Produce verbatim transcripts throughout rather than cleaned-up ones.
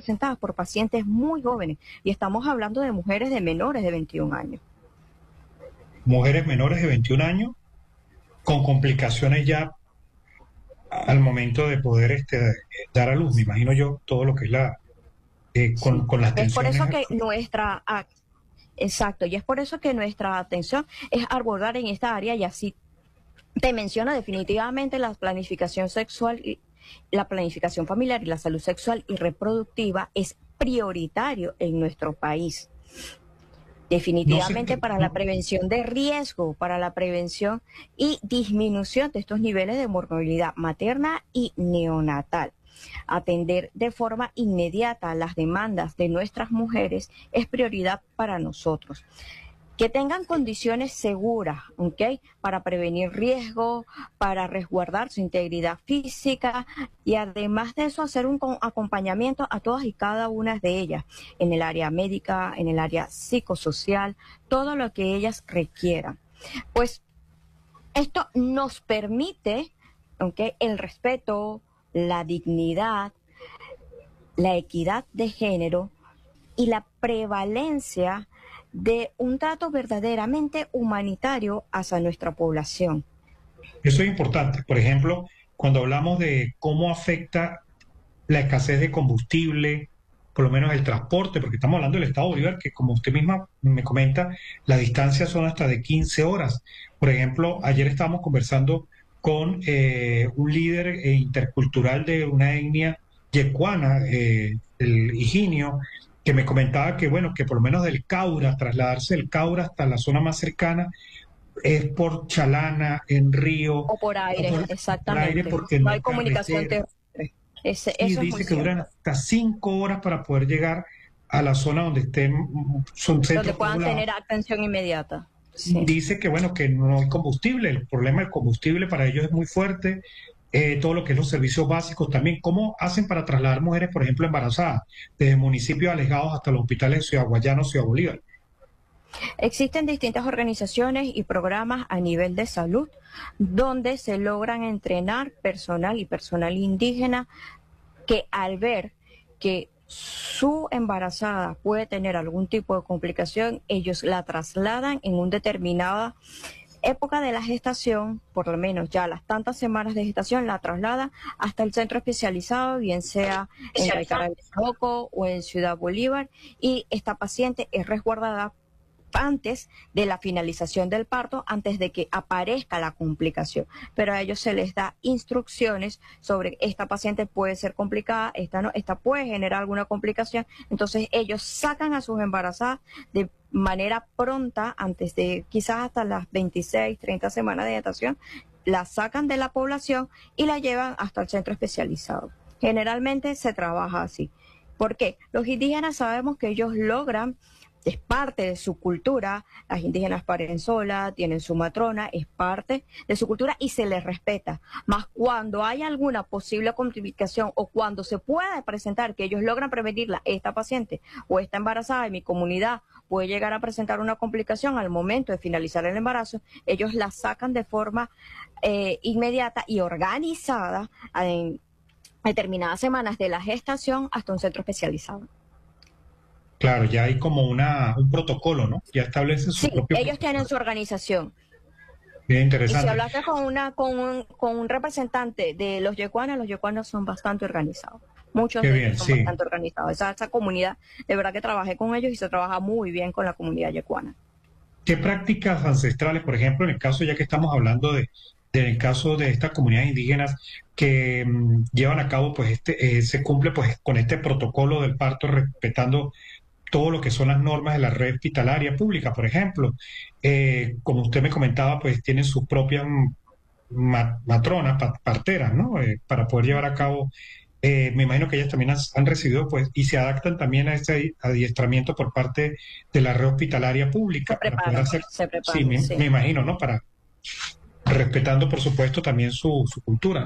presentadas por pacientes muy jóvenes, y estamos hablando de mujeres de menores de veintiún años. Mujeres menores de veintiún años con complicaciones ya al momento de poder este, dar a luz, me imagino yo, todo lo que es la, eh, Sí. con, con las Es por eso tensiones. que nuestra, ah, exacto, y es por eso que nuestra atención es abordar en esta área, y así te menciona definitivamente la planificación sexual y la planificación familiar y la salud sexual y reproductiva es prioritario en nuestro país. No sé, Definitivamente para la no, prevención de riesgo, para la prevención y disminución de estos niveles de morbilidad materna y neonatal. Atender de forma inmediata las demandas de nuestras mujeres es prioridad para nosotros. Que tengan condiciones seguras, ¿ok? Para prevenir riesgos, para resguardar su integridad física y además de eso hacer un acompañamiento a todas y cada una de ellas en el área médica, en el área psicosocial, todo lo que ellas requieran. Pues esto nos permite, ¿ok? El respeto, la dignidad, la equidad de género y la prevalencia de un trato verdaderamente humanitario hacia nuestra población. eso es importante. Por ejemplo, cuando hablamos de cómo afecta la escasez de combustible, por lo menos el transporte, porque estamos hablando del Estado Bolívar, que como usted misma me comenta, las distancias son hasta de quince horas. Por ejemplo, ayer estábamos conversando con eh, un líder eh, intercultural de una etnia yecuana, eh, el Higinio, que me comentaba que, bueno, que por lo menos del Caura, trasladarse del Caura hasta la zona más cercana, es por Chalana, en Río, O por o aire, por, por aire, exactamente. porque No no hay hay comunicación carretera. terrestre. Ese, Sí, eso es muy dice que duran cierto. hasta cinco horas para poder llegar a la zona donde estén, mm, son Donde centros puedan poblados. tener atención inmediata. Sí. Dice que bueno, que no hay combustible, el problema del combustible para ellos es muy fuerte, eh, todo lo que es los servicios básicos también. ¿Cómo hacen para trasladar mujeres, por ejemplo, embarazadas, desde municipios alejados hasta los hospitales de Ciudad Guayana o Ciudad Bolívar? Existen distintas organizaciones y programas a nivel de salud donde se logran entrenar personal y personal indígena que al ver que su embarazada puede tener algún tipo de complicación, ellos la trasladan en una determinada época de la gestación, por lo menos ya las tantas semanas de gestación, la trasladan hasta el centro especializado, bien sea en Caicara de Soco o en Ciudad Bolívar, y esta paciente es resguardada antes de la finalización del parto, antes de que aparezca la complicación. Pero a ellos se les da instrucciones sobre esta paciente puede ser complicada, esta no, esta puede generar alguna complicación. Entonces ellos sacan a sus embarazadas de manera pronta, antes de quizás hasta las veintiséis, treinta semanas de gestación, la sacan de la población y la llevan hasta el centro especializado. Generalmente se trabaja así. ¿Por qué? Los indígenas sabemos que ellos logran, es parte de su cultura, las indígenas paren sola, tienen su matrona, es parte de su cultura y se les respeta. Más cuando hay alguna posible complicación o cuando se pueda presentar que ellos logran prevenirla, esta paciente o esta embarazada en mi comunidad puede llegar a presentar una complicación al momento de finalizar el embarazo, ellos la sacan de forma eh, inmediata y organizada en determinadas semanas de la gestación hasta un centro especializado. Claro, ya hay como una, un protocolo, ¿no? Ya establecen su Sí, propio ellos tienen protocolo. su organización. Bien Y si interesante. hablaste con una con un, con un representante de los yecuanos, los yecuanos son bastante organizados. Muchos Qué de ellos bien, son sí. bastante organizados. Esa, esa comunidad, de verdad que trabajé con ellos y se trabaja muy bien con la comunidad yecuana. ¿Qué prácticas ancestrales, por ejemplo, en el caso, ya que estamos hablando de, de- en el caso de estas comunidades indígenas que mm, llevan a cabo, pues este, eh, se cumple pues con este protocolo del parto, respetando todo lo que son las normas de la red hospitalaria pública, por ejemplo? Eh, como usted me comentaba, pues tienen sus propias mm, ma- matronas, pa- parteras, ¿no? Eh, para poder llevar a cabo, eh, me imagino que ellas también has- han recibido, pues, y se adaptan también a ese adiestramiento por parte de la red hospitalaria Se pública para poder preparan, hacer, se sí, preparan, me, sí. me imagino, ¿no? Para respetando, por supuesto, también su, su cultura, ¿no?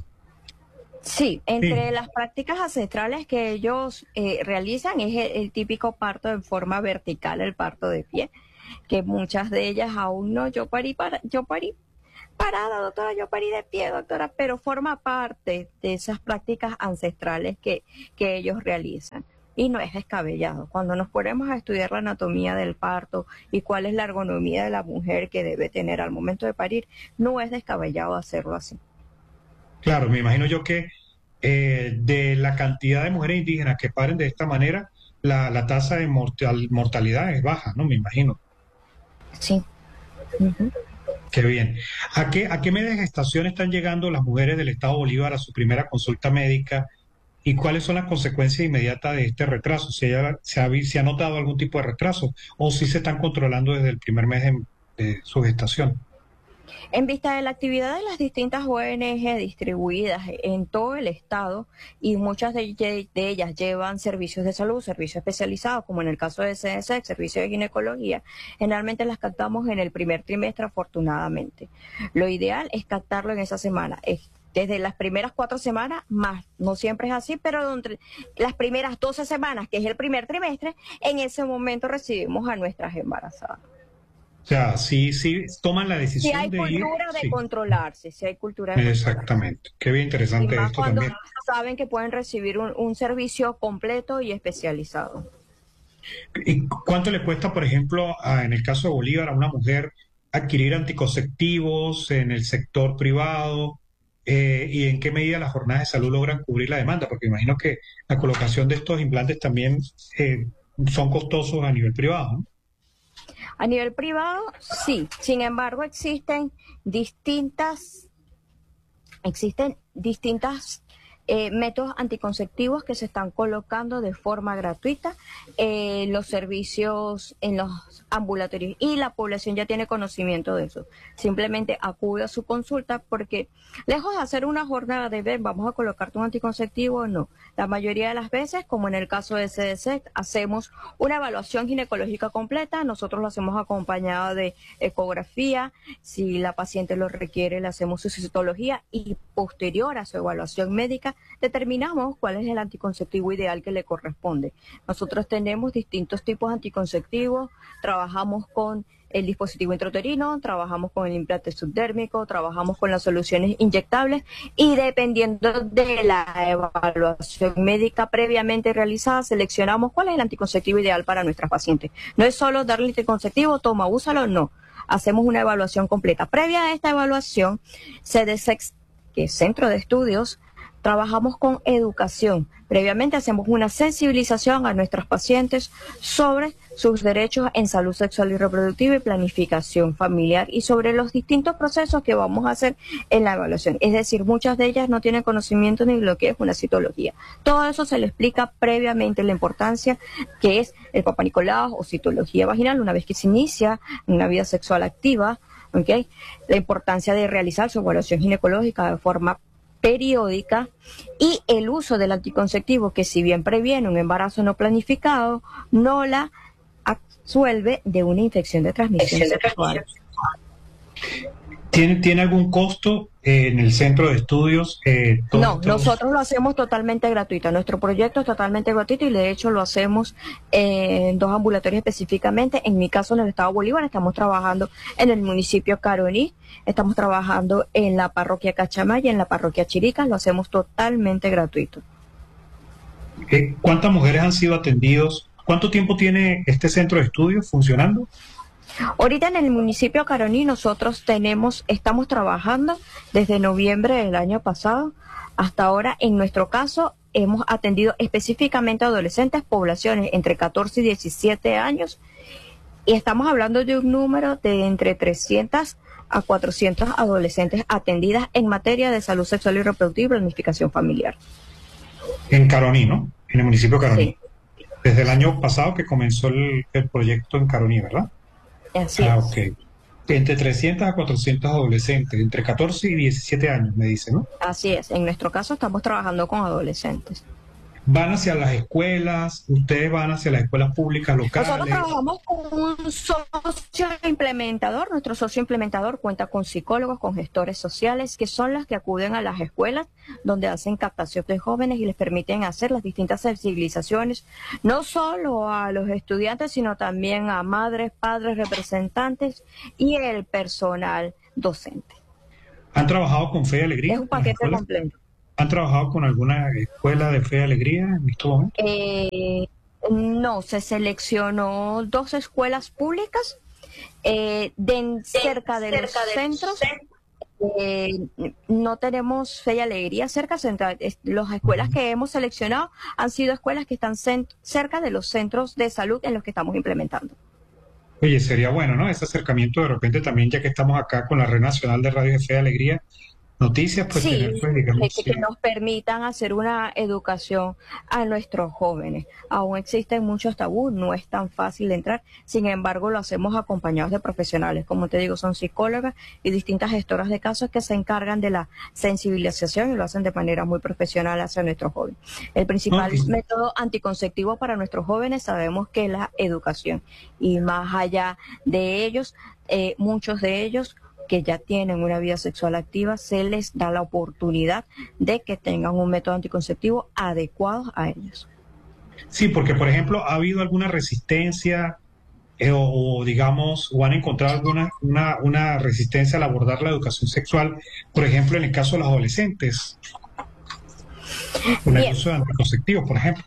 Sí, entre Sí, las prácticas ancestrales que ellos eh, realizan es el, el típico parto en forma vertical, el parto de pie, que muchas de ellas aún no, yo parí, para, yo parí parada, doctora, yo parí de pie, doctora, pero forma parte de esas prácticas ancestrales que, que ellos realizan. Y no es descabellado. Cuando nos ponemos a estudiar la anatomía del parto y cuál es la ergonomía de la mujer que debe tener al momento de parir, no es descabellado hacerlo así. Claro, me imagino yo que eh, de la cantidad de mujeres indígenas que paren de esta manera, la, la tasa de mortal- mortalidad es baja, ¿no? Me imagino. Sí. Ujú. Qué bien. ¿A qué, a qué media de gestación están llegando las mujeres del Estado Bolívar a su primera consulta médica y cuáles son las consecuencias inmediatas de este retraso? Si ella- se ha, vi- se ha notado algún tipo de retraso o si se están controlando desde el primer mes de, de su gestación. En vista de la actividad de las distintas O N G distribuidas en todo el estado y muchas de, de- de ellas llevan servicios de salud, servicios especializados, como en el caso de C D C, servicio de ginecología, generalmente las captamos en el primer trimestre afortunadamente. Lo ideal es captarlo en esa semana. Es desde las primeras cuatro semanas, más, no siempre es así, pero donde las primeras doce semanas, que es el primer trimestre, en ese momento recibimos a nuestras embarazadas. O sea, sí, sí, toman la Si decisión hay de ir, cultura de sí, controlarse, si hay cultura de controlarse. exactamente. Qué bien Y interesante más esto cuando también. saben que pueden recibir un, un servicio completo y especializado. ¿Y cuánto le cuesta, por ejemplo, a- en el caso de Bolívar, a una mujer adquirir anticonceptivos en el sector privado? Eh, ¿y en qué medida las jornadas de salud logran cubrir la demanda? Porque imagino que la colocación de estos implantes también eh, son costosos a nivel privado, ¿no? A nivel privado, sí. Sin embargo, existen distintas, existen distintas eh, métodos anticonceptivos que se están colocando de forma gratuita en los servicios, en los ambulatorios, y la población ya tiene conocimiento de eso. Simplemente acude a su consulta porque lejos de hacer una jornada de ver, vamos a colocarte un anticonceptivo, no. La mayoría de las veces, como en el caso de C D C, hacemos una evaluación ginecológica completa, nosotros lo hacemos acompañado de ecografía, si la paciente lo requiere, le hacemos su citología y posterior a su evaluación médica determinamos cuál es el anticonceptivo ideal que le corresponde. Nosotros tenemos distintos tipos de anticonceptivos, trabajamos con el dispositivo intrauterino, trabajamos con el implante subdérmico, trabajamos con las soluciones inyectables y dependiendo de la evaluación médica previamente realizada, seleccionamos cuál es el anticonceptivo ideal para nuestras pacientes. No es solo darle el anticonceptivo, toma, úsalo, no. Hacemos una evaluación completa. Previa a esta evaluación, C D C, que es Centro de Estudios, trabajamos con educación. Previamente hacemos una sensibilización a nuestros pacientes sobre sus derechos en salud sexual y reproductiva y planificación familiar y sobre los distintos procesos que vamos a hacer en la evaluación. Es decir, muchas de ellas no tienen conocimiento ni de lo que es una citología. Todo eso se le explica previamente la importancia que es el Papá Nicolau o citología vaginal una vez que se inicia una vida sexual activa, ¿okay? La importancia de realizar su evaluación ginecológica de forma periódica y el uso del anticonceptivo que si bien previene un embarazo no planificado, no la absuelve de una infección de transmisión sexual. ¿Tiene, tiene algún costo eh, en el centro de estudios? Eh, todos No, estos... nosotros lo hacemos totalmente gratuito. Nuestro proyecto es totalmente gratuito y de hecho lo hacemos en dos ambulatorios específicamente. En mi caso, en el estado Bolívar, estamos trabajando en el municipio Caroní, estamos trabajando en la parroquia Cachamaya y en la parroquia Chirica. Lo hacemos totalmente gratuito. Eh, ¿cuántas mujeres han sido atendidos? ¿Cuánto tiempo tiene este centro de estudios funcionando? Ahorita en el municipio Caroní nosotros tenemos, estamos trabajando desde noviembre del año pasado hasta ahora. En nuestro caso hemos atendido específicamente a adolescentes, poblaciones entre catorce y diecisiete años y estamos hablando de un número de entre trescientas a cuatrocientas adolescentes atendidas en materia de salud sexual y reproductiva y planificación familiar. En Caroní, ¿no? En el municipio de Caroní. Sí, Desde el año pasado que comenzó el, el proyecto en Caroní, ¿verdad? así Ah, es. ok. Entre trescientos a cuatrocientos adolescentes, entre catorce y diecisiete años, me dice, ¿no? Así es. En nuestro caso estamos trabajando con adolescentes. Van hacia las escuelas, ustedes van hacia las escuelas públicas Nosotros locales. trabajamos con un socio implementador. Nuestro socio implementador cuenta con psicólogos, con gestores sociales, que son los que acuden a las escuelas donde hacen captación de jóvenes y les permiten hacer las distintas sensibilizaciones, no solo a los estudiantes, sino también a madres, padres, representantes y el personal docente. ¿Han trabajado con Fe y Alegría? Es un ¿Con las paquete escuelas? completo. ¿Han trabajado con alguna escuela de Fe y Alegría en estos momentos? Eh, no, se seleccionó dos escuelas públicas eh, de, cerca de los centros. Eh, no tenemos Fe y Alegría cerca. Centra, las escuelas que hemos seleccionado han sido escuelas que están cerca de los centros de salud en los que estamos implementando. Oye, sería bueno, ¿no? Ese acercamiento de repente también, ya que estamos acá con la Red Nacional de Radio de Fe y Alegría, noticias, pues tener, Sí, pues, que, digamos, que sí. nos permitan hacer una educación a nuestros jóvenes. Aún existen muchos tabús, no es tan fácil entrar, sin embargo lo hacemos acompañados de profesionales, como te digo, son psicólogas y distintas gestoras de casos que se encargan de la sensibilización y lo hacen de manera muy profesional hacia nuestros jóvenes. El principal No, método anticonceptivo para nuestros jóvenes sabemos que es la educación, y más allá de ellos, eh, muchos de ellos que ya tienen una vida sexual activa, se les da la oportunidad de que tengan un método anticonceptivo adecuado a ellos. sí, porque por ejemplo, ¿ha habido alguna resistencia eh, o, o, digamos, o han encontrado alguna una, una resistencia al abordar la educación sexual, por ejemplo, en el caso de los adolescentes, con el Bien. uso de anticonceptivos, por ejemplo?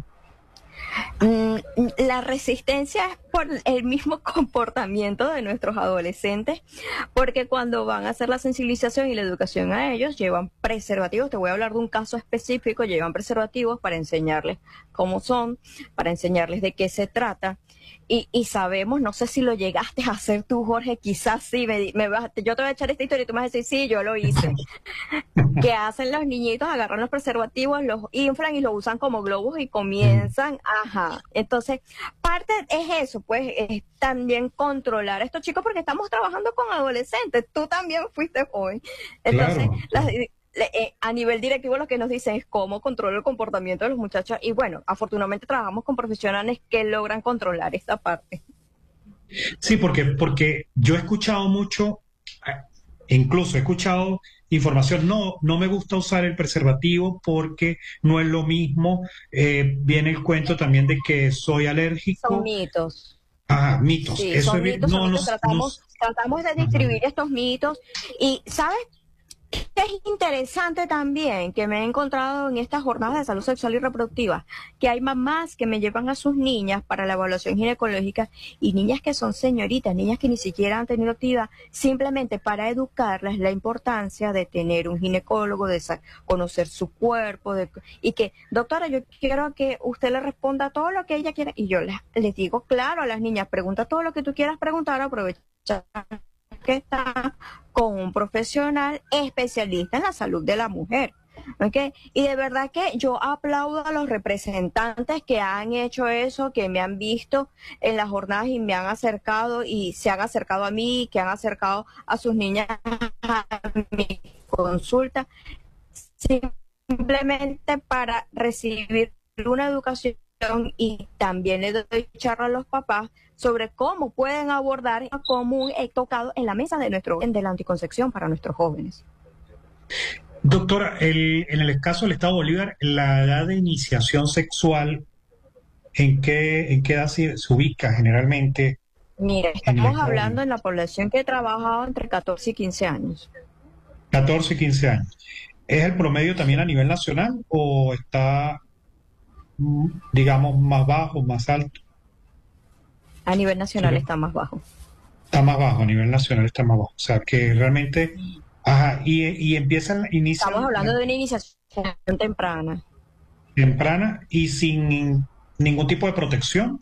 Mm, La resistencia es por el mismo comportamiento de nuestros adolescentes, porque cuando van a hacer la sensibilización y la educación a ellos, llevan preservativos. Te voy a hablar de un caso específico, llevan preservativos para enseñarles cómo son, para enseñarles de qué se trata. Y, y sabemos, no sé si lo llegaste a hacer tú, Jorge, quizás sí, me, me vas, yo te voy a echar esta historia y tú me vas a decir, sí, yo lo hice. Que hacen los niñitos, agarran los preservativos, los inflan y los usan como globos y comienzan, ajá. Entonces, parte es eso, pues, es también controlar a estos chicos, porque estamos trabajando con adolescentes, tú también fuiste joven. Entonces, Claro. las, eh, a nivel directivo lo que nos dicen es cómo controlar el comportamiento de los muchachos, y bueno, afortunadamente trabajamos con profesionales que logran controlar esta parte. Sí, porque, porque yo he escuchado mucho, eh, incluso he escuchado información, no, no me gusta usar el preservativo porque no es lo mismo, eh, viene el cuento también de que soy Son alérgico, mitos. ah, mitos, Sí, eso son es, bien- mitos, son no, no, mitos. no, Tratamos, tratamos de ajá, describir estos mitos. Y, ¿sabes? Es interesante también que me he encontrado en estas jornadas de salud sexual y reproductiva, que hay mamás que me llevan a sus niñas para la evaluación ginecológica, y niñas que son señoritas, niñas que ni siquiera han tenido actividad, simplemente para educarlas la importancia de tener un ginecólogo, de conocer su cuerpo, de, y que, doctora, yo quiero que usted le responda todo lo que ella quiera. Y yo les, les digo, claro, a las niñas, pregunta todo lo que tú quieras preguntar, aprovecha que está con un profesional especialista en la salud de la mujer. ¿Okay? Y de verdad que yo aplaudo a los representantes que han hecho eso, que me han visto en las jornadas y me han acercado y se han acercado a mí, que han acercado a sus niñas a mi consulta, simplemente para recibir una educación, y también le doy charla a los papás sobre cómo pueden abordar, cómo he tocado en la mesa de nuestro de la anticoncepción para nuestros jóvenes. Doctora, el- en el caso del Estado Bolívar, la edad de iniciación sexual, ¿en qué, en qué edad se, se ubica generalmente Mira, en el estamos Estado hablando Bolívar? en la población que he trabajado entre catorce y quince años. catorce, quince años. ¿Es el promedio también a nivel nacional o está, mm, digamos, más bajo, más alto? A nivel nacional Creo- está más bajo. Está más bajo, a nivel nacional está más bajo. O sea, que realmente, ajá, y, y empiezan, inician Estamos hablando la de una iniciación temprana. temprana y sin ningún tipo de protección,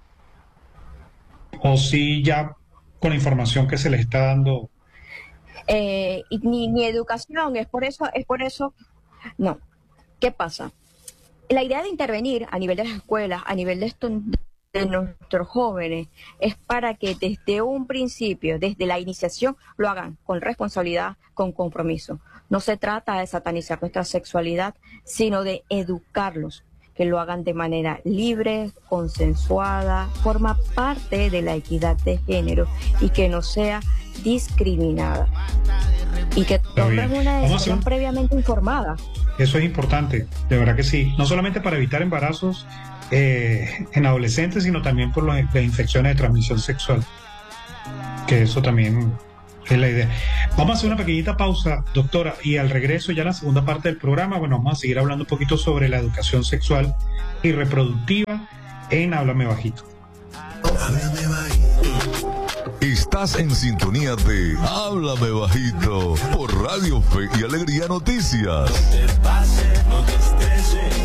o si ya con la información que se les está dando. Eh, y ni, ni educación, es por eso, es por eso, no. ¿Qué pasa? La idea de intervenir a nivel de las escuelas, a nivel de, esto, de nuestros jóvenes, es para que desde un principio, desde la iniciación, lo hagan con responsabilidad, con compromiso. No se trata de satanizar nuestra sexualidad, sino de educarlos, que lo hagan de manera libre, consensuada, forma parte de la equidad de género y que no sea discriminada. Y que Está bien. tomen una Vamos a hacer decisión un- previamente informada. Eso es importante, de verdad que sí. No solamente para evitar embarazos eh, en adolescentes, sino también por las, las infecciones de transmisión sexual. Que eso también es la idea. Vamos a hacer una pequeñita pausa, doctora, y al regreso ya en la segunda parte del programa, bueno, vamos a seguir hablando un poquito sobre la educación sexual y reproductiva en Háblame Bajito. Háblame Bajito. Estás en sintonía de Háblame Bajito por Radio Fe y Alegría Noticias. No te pases, no te estreses.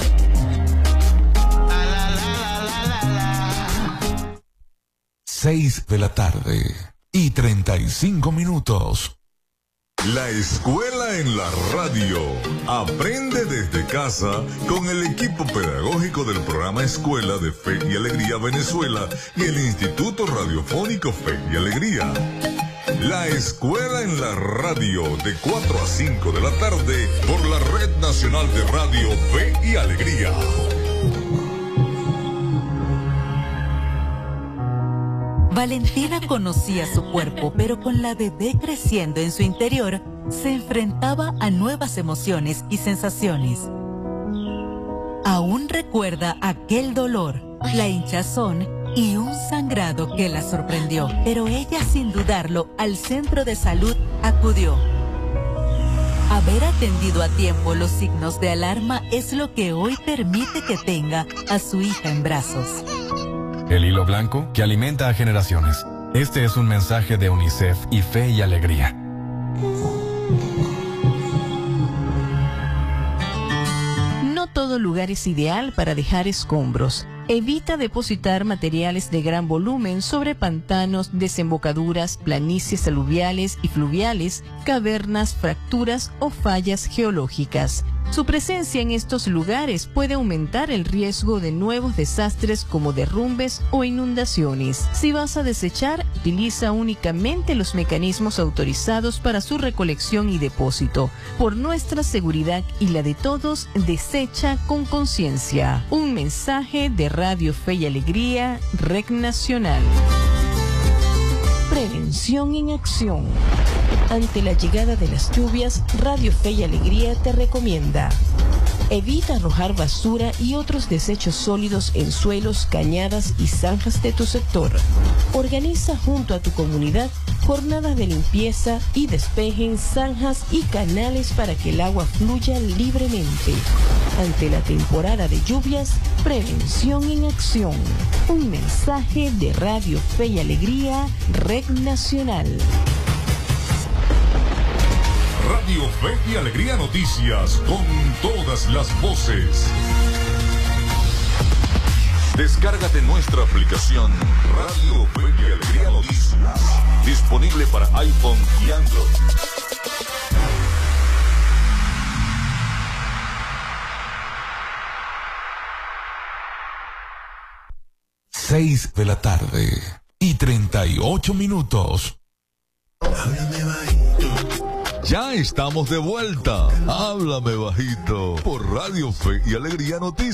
La, la, la, la, la, la. Seis de la tarde y treinta y cinco minutos. La escuela en la radio. Aprende desde casa con el equipo pedagógico del programa Escuela de Fe y Alegría Venezuela y el Instituto Radiofónico Fe y Alegría. La escuela en la radio de cuatro a cinco de la tarde por la Red Nacional de Radio Fe y Alegría. Valentina conocía su cuerpo, pero con la bebé creciendo en su interior, se enfrentaba a nuevas emociones y sensaciones. Aún recuerda aquel dolor, la hinchazón y un sangrado que la sorprendió, pero ella sin dudarlo al centro de salud acudió. Haber atendido a tiempo los signos de alarma es lo que hoy permite que tenga a su hija en brazos. El hilo blanco que alimenta a generaciones. Este es un mensaje de UNICEF y Fe y Alegría. No todo lugar es ideal para dejar escombros. Evita depositar materiales de gran volumen sobre pantanos, desembocaduras, planicies aluviales y fluviales, cavernas, fracturas o fallas geológicas. Su presencia en estos lugares puede aumentar el riesgo de nuevos desastres como derrumbes o inundaciones. Si vas a desechar, utiliza únicamente los mecanismos autorizados para su recolección y depósito. Por nuestra seguridad y la de todos, desecha con conciencia. Un mensaje de Radio Fe y Alegría, Red Nacional. Prevención en acción. Ante la llegada de las lluvias, Radio Fe y Alegría te recomienda: evita arrojar basura y otros desechos sólidos en suelos, cañadas y zanjas de tu sector. Organiza junto a tu comunidad jornadas de limpieza y despejen zanjas y canales para que el agua fluya libremente. Ante la temporada de lluvias, prevención en acción. Un mensaje de Radio Fe y Alegría, Red Nacional. Radio Fe y Alegría Noticias con todas las voces. Descárgate nuestra aplicación Radio Fe y Alegría Noticias. Disponible para iPhone y Android. Seis de la tarde y treinta y ocho minutos. Háblame bajito. Ya estamos de vuelta. Háblame Bajito por Radio Fe y Alegría Noticias.